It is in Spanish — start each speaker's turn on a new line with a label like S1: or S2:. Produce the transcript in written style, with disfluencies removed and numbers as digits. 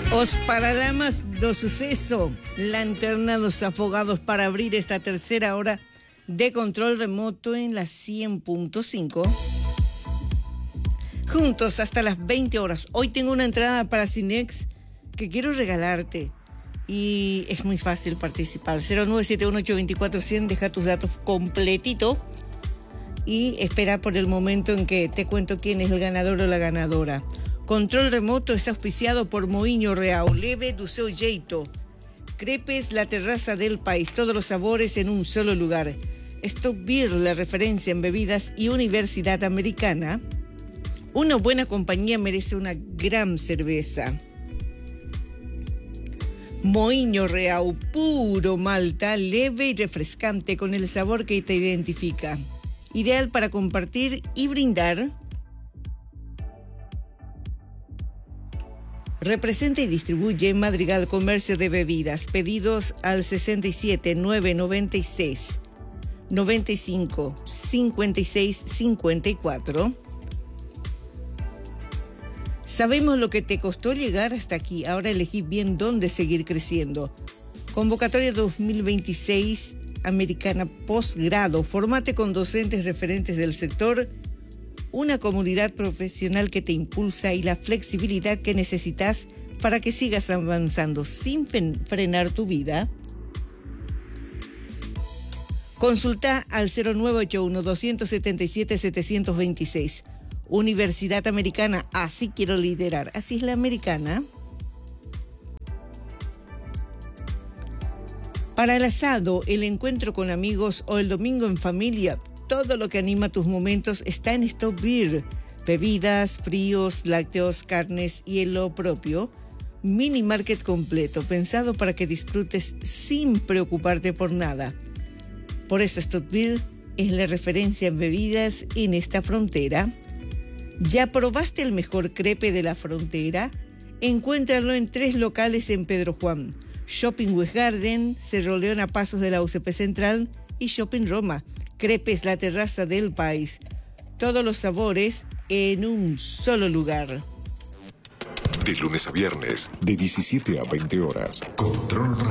S1: Os Paralamas do Suceso, lanternados afogados para abrir esta tercera hora de control remoto en la 100.5. Juntos hasta las 20 horas. Hoy tengo una entrada para Cinex que quiero regalarte. Y es muy fácil participar. 0971824100, deja tus datos completito. Y espera por el momento en que te cuento quién es el ganador o la ganadora. Control remoto es auspiciado por Moinho Real, Leve do seu jeito. Crepes, la terraza del país, todos los sabores en un solo lugar. Stop Beer, la referencia en bebidas, y Universidad Americana. Una buena compañía merece una gran cerveza. Moinho Real, puro malta, leve y refrescante con el sabor que te identifica. Ideal para compartir y brindar. Representa y distribuye Madrigal Comercio de Bebidas. Pedidos al 67 996 95 56 54. Sabemos lo que te costó llegar hasta aquí. Ahora elegí bien dónde seguir creciendo. Convocatoria 2026 Americana Postgrado. Formate con docentes referentes del sector. Una comunidad profesional que te impulsa y la flexibilidad que necesitas para que sigas avanzando sin frenar tu vida. Consulta al 0981-277-726. Universidad Americana, así quiero liderar. Así es la americana. Para el asado, el encuentro con amigos o el domingo en familia, todo lo que anima tus momentos está en Stop Beer. Bebidas, fríos, lácteos, carnes y lo propio. Mini market completo, pensado para que disfrutes sin preocuparte por nada. Por eso Stop Beer es la referencia en bebidas en esta frontera. ¿Ya probaste el mejor crepe de la frontera? Encuéntralo en 3 locales en Pedro Juan. Shopping West Garden, Cerro León a pasos de la UCP Central y Shopping Roma. Crepes, la terraza del país. Todos los sabores en un solo lugar.
S2: De lunes a viernes, de 17 a 20 horas. Control